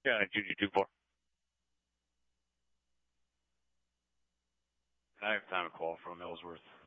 Yeah, Junior 2-4. I have time to call from Ellsworth.